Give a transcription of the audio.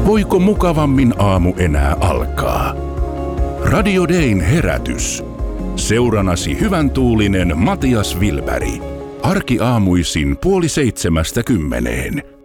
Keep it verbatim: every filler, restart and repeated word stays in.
Voiko mukavammin aamu enää alkaa? Radio Dayn herätys. Seuranasi hyvän tuulinen Matias Wilberg. Arkiaamuisin puoli seitsemästä kymmeneen.